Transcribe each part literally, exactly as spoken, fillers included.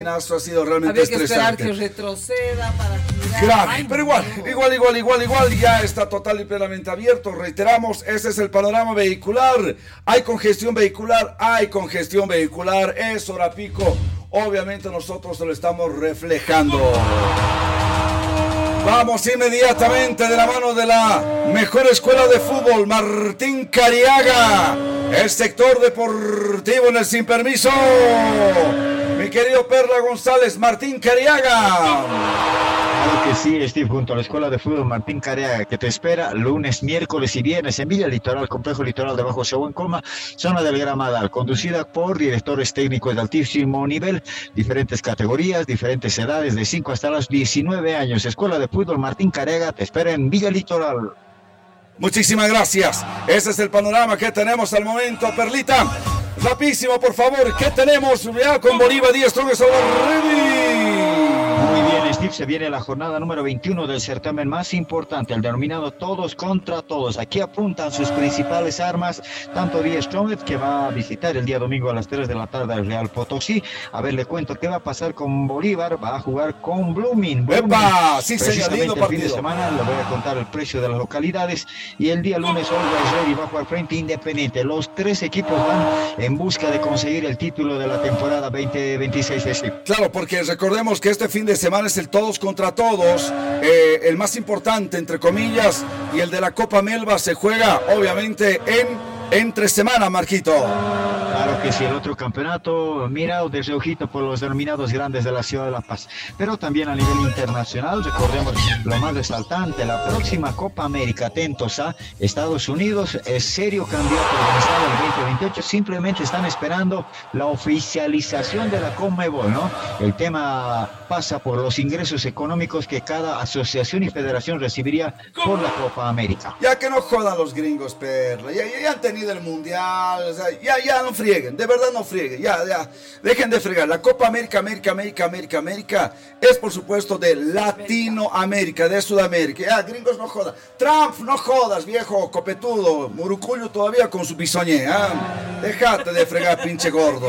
Ha sido realmente Había que estresante. esperar que retroceda para girar. Grave, Ay, pero igual, no. igual, igual, igual, igual, ya está total y plenamente abierto. Reiteramos, ese es el panorama vehicular. Hay congestión vehicular, hay congestión vehicular, es hora pico. Obviamente nosotros lo estamos reflejando. Vamos inmediatamente de la mano de la mejor escuela de fútbol, Martín Cariaga, el sector deportivo en el Sin Permiso. Mi querido Perla González, Martín Cariaga. Claro que sí, Steve, junto a la Escuela de Fútbol Martín Cariaga, que te espera lunes, miércoles y viernes en Villa Litoral, Complejo Litoral de Bajo Según Colma, zona del Gramadal, conducida por directores técnicos de altísimo nivel, diferentes categorías, diferentes edades, de cinco hasta los diecinueve años. Escuela de Fútbol Martín Cariaga te espera en Villa Litoral. Muchísimas gracias. Ese es el panorama que tenemos al momento, Perlita. Rapidísimo, por favor, ¿qué tenemos ya con Bolívar diez Strongest Ready? Muy bien, Steve, se viene la jornada número veintiuno del certamen más importante, el denominado Todos contra Todos. Aquí apuntan sus principales armas, tanto diez Strongest, que va a visitar el día domingo a las tres de la tarde al Real Potosí. A ver, le cuento qué va a pasar con Bolívar. Va a jugar con Blooming. Blooming. ¡Epa! Sí, señor, Precisamente lindo el fin de partido. semana le voy a contar el precio de las localidades. Y el día lunes, Always Ready va a jugar frente a Independiente. Los tres equipos van en busca de conseguir el título de la temporada veinte veintiséis. Steve. Claro, porque recordemos que este fin de semana es el todos contra todos, eh, el más importante, entre comillas, y el de la Copa Melba se juega, obviamente, en entre semana, Marquito. Claro que sí, el otro campeonato mirado de reojito por los denominados grandes de la ciudad de La Paz. Pero también a nivel internacional, recordemos lo más resaltante, la próxima Copa América, atentos a Estados Unidos, es serio candidato organizado al veinte veintiocho, simplemente están esperando la oficialización de la Conmebol, ¿no? El tema pasa por los ingresos económicos que cada asociación y federación recibiría por la Copa América. Ya que no jodan los gringos, Perla, ya, ya, ya han tenido el mundial, o sea, ya, ya no frieguen, de verdad no frieguen, ya, ya, dejen de fregar. La Copa América, América, América, América, América, es por supuesto de Latinoamérica, de Sudamérica. Ya, gringos no jodan. Trump, no jodas, viejo copetudo, murucuyo todavía con su bisoñé, ¿ah? Déjate de fregar, pinche gordo.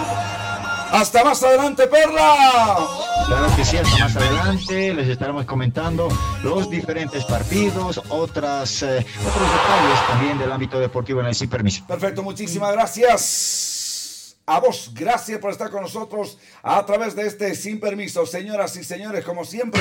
Hasta más adelante, Perla. Claro que sí, hasta más adelante les estaremos comentando los diferentes partidos, otras, eh, otros detalles también del ámbito deportivo en el Sin Permiso. Perfecto, muchísimas gracias. A vos, gracias por estar con nosotros a través de este Sin Permiso. Señoras y señores, como siempre,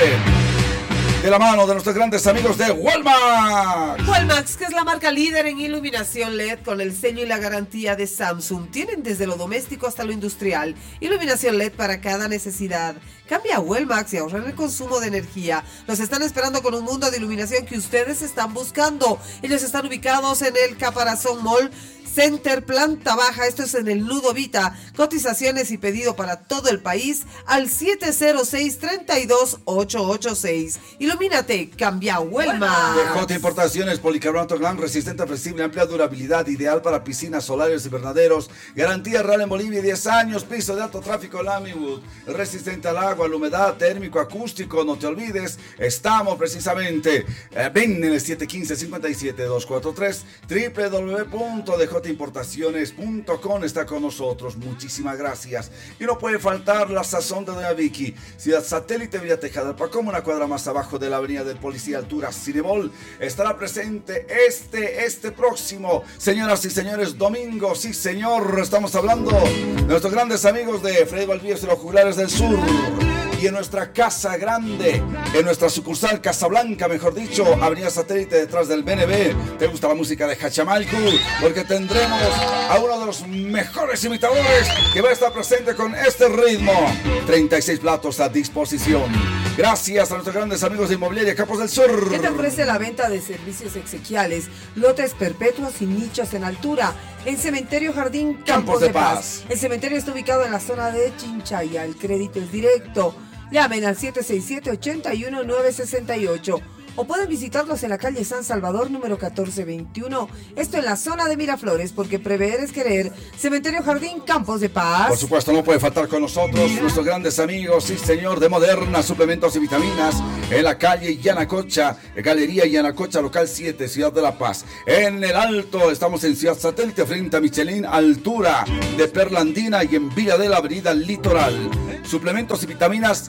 de la mano de nuestros grandes amigos de Walmax. Walmax, que es la marca líder en iluminación L E D con el sello y la garantía de Samsung. Tienen desde lo doméstico hasta lo industrial. Iluminación L E D para cada necesidad. Cambia a Walmax y ahorra el consumo de energía. Los están esperando con un mundo de iluminación que ustedes están buscando. Ellos están ubicados en el Caparazón Mall Center, planta baja. Esto es en el Nudo Vita. Cotizaciones y pedido para todo el país al siete cero seis, tres dos ocho ocho seis. Ilumínate, cambia Walmax. De J Importaciones, policarbonato Glam, resistente, flexible, amplia durabilidad, ideal para piscinas, solares y invernaderos. Garantía real en Bolivia, diez años, piso de alto tráfico Lamywood, resistente al agua, a la humedad, térmico, acústico. No te olvides, estamos precisamente, eh, ven en el siete uno cinco, cinco siete dos cuatro tres, doble u doble u doble u punto d j importaciones punto com está con nosotros. Muchísimas gracias. Y no puede faltar la sazón de Doña Vicky, Ciudad Satélite, Villa Tejada del Pacom, una cuadra más abajo de la avenida del Policía Altura Cirebol. Estará presente este, este próximo, señoras y señores, domingo. Sí, señor, estamos hablando de nuestros grandes amigos de Freddy Valdivieso y los Juglares del Sur. Y en nuestra casa grande, en nuestra sucursal Casablanca, mejor dicho, Avenida Satélite, detrás del B N B. ¿Te gusta la música de Hachamalcu? Porque tendremos a uno de los mejores imitadores que va a estar presente con este ritmo. treinta y seis platos a disposición. Gracias a nuestros grandes amigos de Inmobiliaria Campos del Sur. ¿Qué te ofrece la venta de servicios exequiales, lotes perpetuos y nichos en altura? En Cementerio Jardín Campos, Campos de, de Paz. Paz. El cementerio está ubicado en la zona de Chinchaya. El crédito es directo. Llamen al siete seis siete, ocho uno, nueve seis ocho o pueden visitarlos en la calle San Salvador número catorce veintiuno. Esto en la zona de Miraflores, porque prever es querer. Cementerio Jardín Campos de Paz. Por supuesto, no puede faltar con nosotros nuestros grandes amigos, sí señor, de Moderna, suplementos y vitaminas, en la calle Yanacocha, Galería Yanacocha, local siete, Ciudad de La Paz. En el Alto, estamos en Ciudad Satélite, frente a Michelin, altura de Perla Andina, y en Villa de la Avenida Litoral. suplementos y vitaminas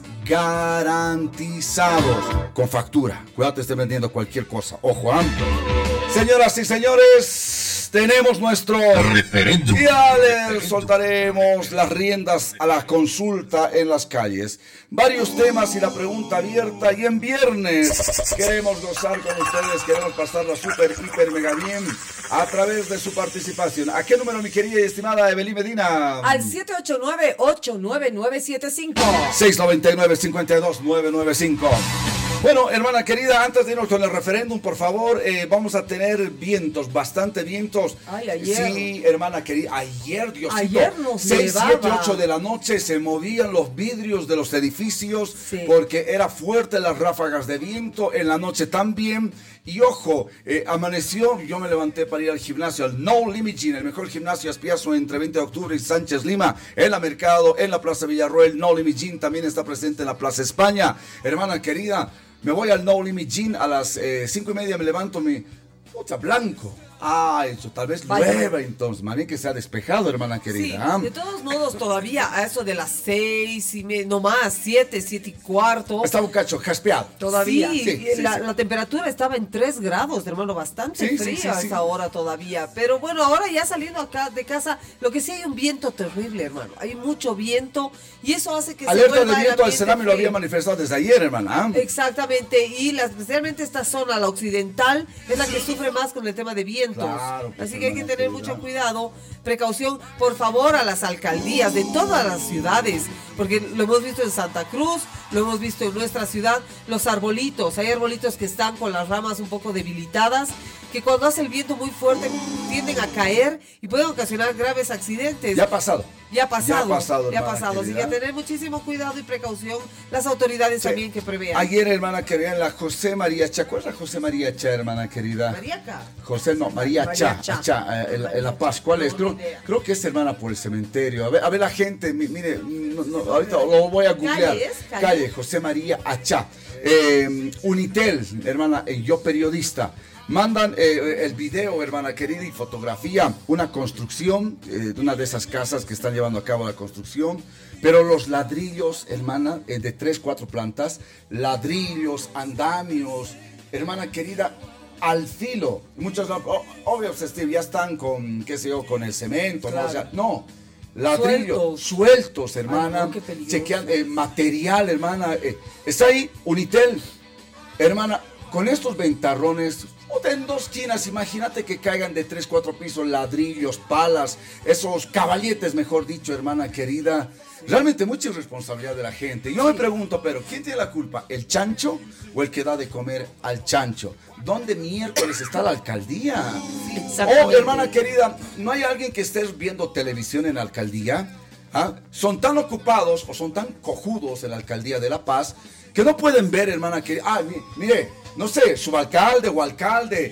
garantizados, con factura. Cuidado, te esté vendiendo cualquier cosa. Ojo, ¿eh? Señoras y señores, tenemos nuestro referéndum. Ya le soltaremos las riendas a la consulta en las calles. Varios temas y la pregunta abierta. Y en viernes queremos gozar con ustedes, queremos pasarla súper, hiper, mega bien a través de su participación. ¿A qué número, mi querida y estimada Evelyn Medina? Al siete ocho nueve, ocho nueve nueve siete cinco. seis nueve nueve, cinco dos, nueve nueve cinco. Bueno, hermana querida, antes de irnos con el referéndum, por favor, eh, vamos a tener vientos, bastante vientos. Ay, ayer. Sí, hermana querida, ayer, Diosito. Ayer nos seis, nevaba. siete, ocho de la noche se movían los vidrios de los edificios, Sí. porque era fuerte las ráfagas de viento, en la noche también. Y ojo, eh, amaneció, yo me levanté para ir al gimnasio, al No Limit Gym, el mejor gimnasio Aspiazo entre veinte de octubre y Sánchez Lima, en la Mercado, en la Plaza Villarroel. No Limit Gym también está presente en la Plaza España. Hermana querida, me voy al No Limit Gym a las eh, cinco y media, me levanto, mi puta, blanco. Ah, eso tal vez Vaya. llueva entonces, más bien que sea despejado, hermana Sí, querida. de todos modos, todavía a eso de las seis y me, no más, siete, siete y cuarto. Está un cacho jaspeado. Todavía, Sí, y sí, la, sí. la temperatura estaba en tres grados, hermano, bastante Sí, sí, fría sí, a sí. esa hora todavía. Pero bueno, ahora ya saliendo acá de casa, lo que sí hay un viento terrible, hermano. Hay mucho viento y eso hace que se Alerta de vuelva el viento al ambiente Sename lo había frío. manifestado desde ayer, hermana. Exactamente, y la, especialmente esta zona, la occidental, es la que sufre más con el tema de vientos. Claro, pues, Así que hay que hermana tener querida. mucho cuidado, precaución, por favor, a las alcaldías de todas las ciudades, porque lo hemos visto en Santa Cruz, lo hemos visto en nuestra ciudad, los arbolitos, hay arbolitos que están con las ramas un poco debilitadas, que cuando hace el viento muy fuerte tienden a caer y pueden ocasionar graves accidentes. Ya ha pasado. Ya ha pasado, Ya ha pasado, ya ha hermana pasado. Así que querida. a tener muchísimo cuidado y precaución, las autoridades Sí. también que prevean. Ayer, hermana querida, en la José María Cha. ¿Cuál es la José María Cha, hermana querida? Mariaca. José, no, María, María Cha, Cha. Cha, eh, en, la- en La Paz. ¿Cuál es? No, Creo, ni idea. creo que es hermana por el cementerio. A ver, a ver la gente, mi- mire, no, no, ahorita lo voy a googlear. ¿Calle es? ¿Calle? Calle José María Achá. Eh, Unitel, hermana, eh, yo periodista. Mandan eh, el video, hermana querida, y fotografía, una construcción eh, de una de esas casas que están llevando a cabo la construcción, pero los ladrillos, hermana, eh, de tres, cuatro plantas, ladrillos, andamios, hermana querida, al filo. Muchos, oh, obvio, Steve, ya están con, qué sé yo, con el cemento, ¿no? O sea, no. Ladrillos Sueltos. sueltos, hermana. Ay, no, qué peligroso. Chequean eh, material, hermana. eh, está ahí Unitel, hermana, con estos ventarrones. O en dos esquinas, imagínate que caigan de tres, cuatro pisos, ladrillos, palas, esos caballetes, mejor dicho, hermana querida. Realmente mucha irresponsabilidad de la gente. Yo me pregunto, pero ¿quién tiene la culpa? ¿El chancho o el que da de comer al chancho? ¿Dónde miércoles está la alcaldía? Oh, hermana querida, ¿no hay alguien que esté viendo televisión en la alcaldía? ¿Ah? Son tan ocupados o son tan cojudos en la alcaldía de La Paz que no pueden ver, hermana querida. Ah, mi- mire, no sé, subalcalde o alcalde,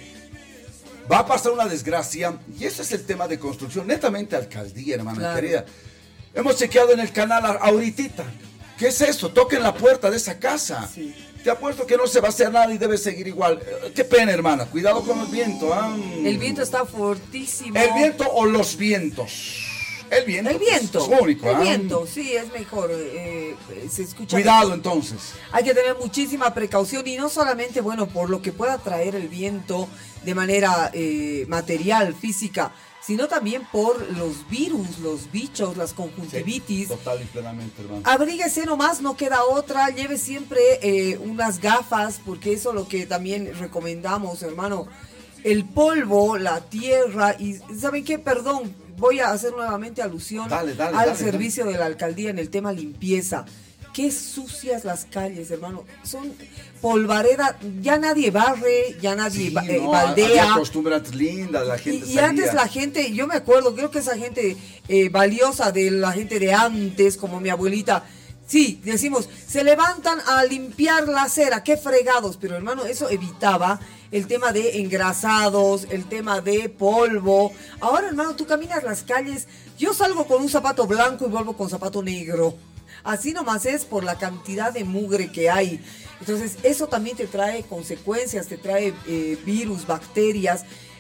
va a pasar una desgracia. Y ese es el tema de construcción, netamente alcaldía, hermana Claro. querida. Hemos chequeado en el canal a- ahorita. ¿Qué es eso? Toquen la puerta de esa casa. Sí. Te apuesto que no se va a hacer nada y debe seguir igual. Eh, Qué pena, hermana. Cuidado con el viento. ¿ah? El viento está fortísimo. ¿El viento o los vientos? El viento. El viento. pues, es único. El ¿ah? viento, sí, es mejor. eh, eh, se escucha. Cuidado entonces. Hay que tener muchísima precaución y no solamente, bueno, por lo que pueda traer el viento de manera eh, material, física, sino también por los virus, los bichos, las conjuntivitis. Total y plenamente, hermano. Abríguese nomás, no queda otra. Lleve siempre eh, unas gafas, porque eso es lo que también recomendamos, hermano. El polvo, la tierra y, ¿saben qué? Perdón, voy a hacer nuevamente alusión Dale, dale, al dale, servicio de la alcaldía en el tema limpieza. Qué sucias las calles, hermano. Son polvareda, ya nadie barre, ya nadie Sí, ba- eh, no, baldea. había costumbres lindas, la gente Y, y salía. antes la gente, yo me acuerdo, creo que esa gente eh, valiosa de la gente de antes, como mi abuelita, sí, decimos, se levantan a limpiar la acera, qué fregados, pero hermano, eso evitaba el tema de engrasados, el tema de polvo. Ahora, hermano, tú caminas las calles, yo salgo con un zapato blanco y vuelvo con zapato negro. Así nomás es por la cantidad de mugre que hay. Entonces, eso también te trae consecuencias, te trae eh, virus, bacterias.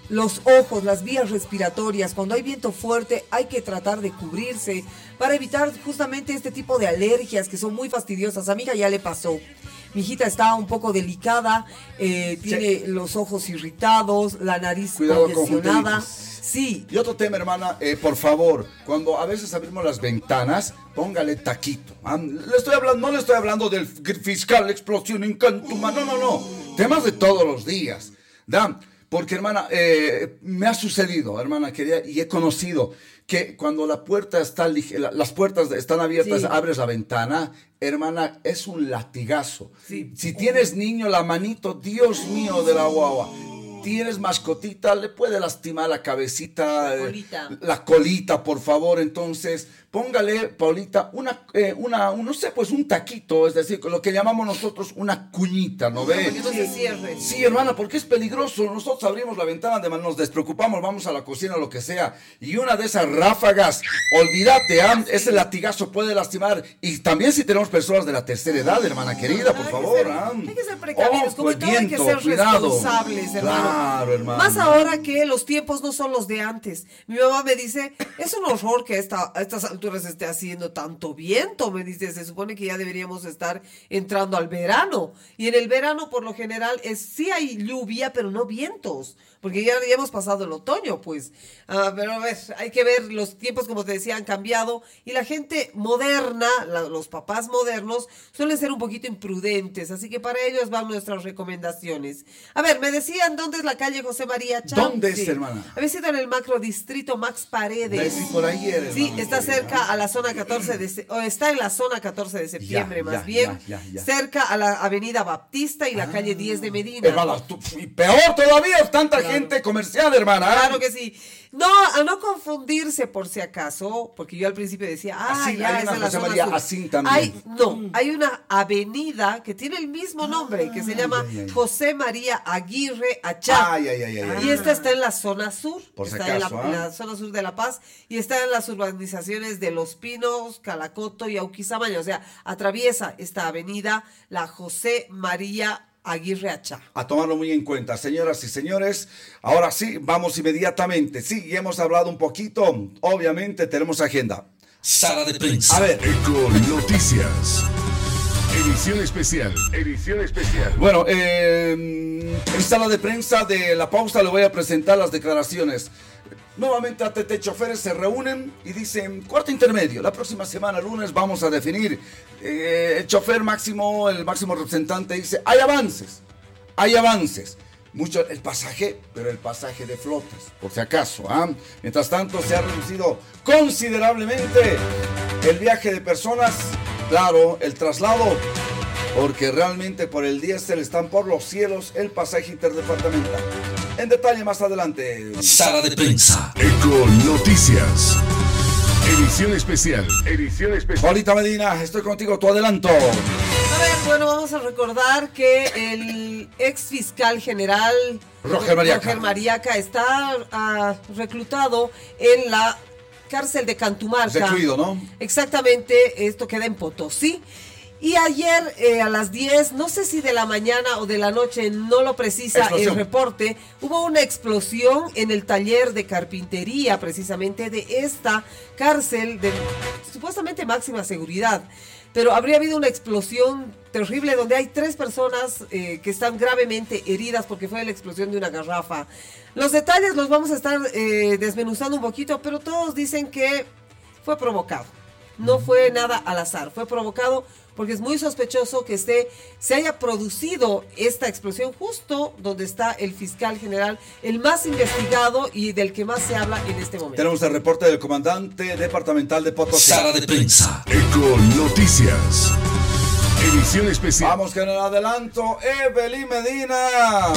los ojos, las vías respiratorias. Cuando hay viento fuerte hay que tratar de cubrirse para evitar justamente este tipo de alergias que son muy fastidiosas. A mi hija ya le pasó. Mi hijita está un poco delicada, eh, tiene sí. los ojos irritados, la nariz Cuidado congestionada. con Sí. Y otro tema, hermana, eh, por favor, cuando a veces abrimos las ventanas, póngale taquito. Ah, le estoy hablando, no le estoy hablando del fiscal explosión en Cantuma, no, no, no. Temas de todos los días. ¿Da? Porque, hermana, eh, me ha sucedido, hermana querida, y he conocido que cuando la puerta está, las puertas están abiertas, sí. abres la ventana, hermana, es un latigazo. Sí. Si tienes niño, la manito, Dios mío de la guagua. Tienes mascotita, le puede lastimar la cabecita, la colita, eh, la colita, por favor. Entonces, póngale, Paulita, una, eh, una, un, no sé, pues un taquito, es decir, lo que llamamos nosotros una cuñita, ¿no ve? No, no se cierre. Sí, hermana, porque es peligroso. Nosotros abrimos la ventana, de nos despreocupamos, vamos a la cocina o lo que sea, y una de esas ráfagas, olvídate, ¿eh? Ese latigazo puede lastimar. Y también si tenemos personas de la tercera edad, hermana querida, por hay favor. Que ser, ¿eh? hay que ser precavidos, oh, como el todo hay que ser cuidado. responsables, hermano. Claro, hermano. Más ahora que los tiempos no son los de antes. Mi mamá me dice, es un horror que a, esta, a estas alturas esté haciendo tanto viento. Me dice, se supone que ya deberíamos estar entrando al verano. Y en el verano, por lo general, es sí hay lluvia, pero no vientos. Porque ya, ya hemos pasado el otoño, pues. Uh, pero a ver, hay que ver, los tiempos, como te decía, han cambiado. Y la gente moderna, la, los papás modernos, suelen ser un poquito imprudentes. Así que para ellos van nuestras recomendaciones. A ver, me decían, ¿dónde es la calle José María Chávez? ¿Dónde es, hermana? Había sido en el macro distrito Max Paredes. Sí, por ahí era, sí, hermana, está cerca a la zona catorce de o está en la zona catorce de septiembre, ya, más ya, bien, ya, ya, ya. cerca a la avenida Baptista y la ah, calle diez de Medina. Hermana, tú, y peor todavía, tanta claro. gente comercial, hermana. Claro que sí. No, a no confundirse por si acaso, porque yo al principio decía, ah, así, ya es en la zona María, sur. Así también. Hay, no, hay una avenida que tiene el mismo nombre, que se llama ay, ay, ay. José María Aguirre Achá. Ay, ay, ay, ay, y esta está en la zona sur, por está si acaso, en la, ¿eh? la zona sur de La Paz, y está en las urbanizaciones de Los Pinos, Calacoto y Auquisamaña. O sea, atraviesa esta avenida la José María Aguirre Achá. A tomarlo muy en cuenta, señoras y señores. Ahora sí, vamos inmediatamente. Sí, ya hemos hablado un poquito. Obviamente tenemos agenda. Sala de prensa. A ver. Eco Noticias. Edición especial. Edición especial. Bueno, eh, en sala de prensa de la pausa le voy a presentar las declaraciones. Nuevamente A T T choferes se reúnen y dicen, cuarto intermedio, la próxima semana, lunes, vamos a definir. Eh, el chofer máximo, el máximo representante dice, hay avances, hay avances. Mucho el pasaje, pero el pasaje de flotas, por si acaso. ¿eh? Mientras tanto, se ha reducido considerablemente el viaje de personas, claro, el traslado, porque realmente por el diésel están por los cielos el pasaje interdepartamental. En detalle más adelante. Sala de prensa. Eco Noticias. Edición especial. Edición especial. Paulita Medina, estoy contigo, tu adelanto. A ver, bueno, vamos a recordar que el ex fiscal general Roger Mariaca, Roger Mariaca está uh, reclutado en la cárcel de Cantumarca. Recluido, ¿no? Exactamente, esto queda en Potosí. Y ayer eh, a las diez, no sé si de la mañana o de la noche, no lo precisa explosión. El reporte, hubo una explosión en el taller de carpintería precisamente de esta cárcel de supuestamente máxima seguridad. Pero habría habido una explosión terrible donde hay tres personas eh, que están gravemente heridas porque fue la explosión de una garrafa. Los detalles los vamos a estar eh, desmenuzando un poquito, pero todos dicen que fue provocado. No fue nada al azar, fue provocado porque es muy sospechoso que esté, se haya producido esta explosión justo donde está el fiscal general, el más investigado y del que más se habla en este momento. Tenemos el reporte del comandante departamental de Potosí. Sala de prensa. Eco Noticias. Edición especial. Vamos con el adelanto, Evelyn Medina.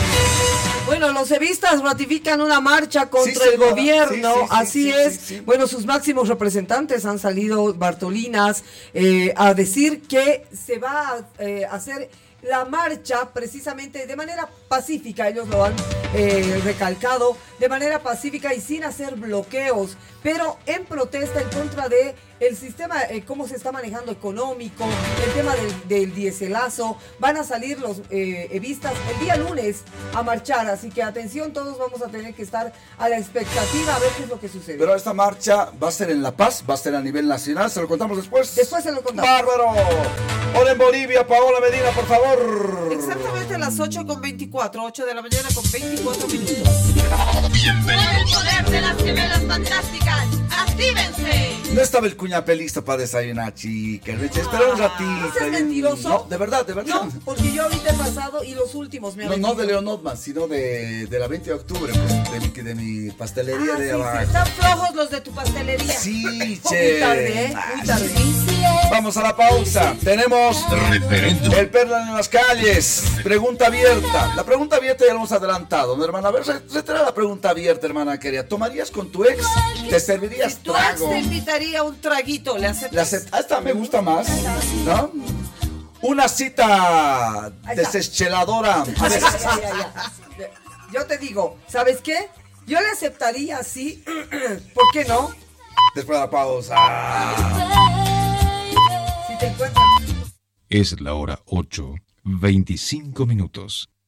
Bueno, los evistas ratifican una marcha contra sí, el gobierno, sí, sí, así sí, es. Sí, sí. Bueno, sus máximos representantes han salido, Bartolinas, eh, a decir que se va a eh, hacer la marcha precisamente de manera pacífica, ellos lo han eh, recalcado, de manera pacífica y sin hacer bloqueos, pero en protesta en contra de el sistema, eh, cómo se está manejando económico, el tema del, del diéselazo. Van a salir los eh, evistas el día lunes a marchar. Así que atención, todos vamos a tener que estar a la expectativa a ver qué es lo que sucede. Pero esta marcha va a ser en La Paz, va a ser a nivel nacional, ¿se lo contamos después? Después se lo contamos. ¡Bárbaro! Hola en Bolivia, Paola Medina, por favor. Exactamente a las ocho con veinticuatro, ocho de la mañana con veinticuatro minutos. Bienvenidos. Por el poder de las gemelas fantásticas, ¡actívense! No estaba el cuñape listo para desayunar, chica. Espera un ratito. ¿No seas mentiroso? No, de verdad, de verdad. No, porque yo ahorita he pasado y los últimos me han No, no de venido. Leon Notman, sino de, de la veinte de octubre, pues, de, mi, de mi pastelería Ah, de sí, abajo. sí, están flojos los de tu pastelería. Sí, Muy che. tarde, ¿eh? Muy tarde. Vamos a la pausa. Tenemos Referéndum. el Perla en las calles. Pregunta abierta. La pregunta abierta ya lo hemos adelantado, mi hermana. A ver, reitera la pregunta abierta, hermana querida. ¿Tomarías con tu ex? ¿Te servirías Si tu ex trago? te invitaría un traguito, ¿le aceptas? La acep- Esta me gusta más, ¿no? Una cita Ahí está. desescheladora. Ya, ya, ya, ya. Yo te digo, ¿sabes qué? Yo le aceptaría así. ¿Por qué no? Después de la pausa. Si te encuentras. Es la hora ocho, veinticinco minutos.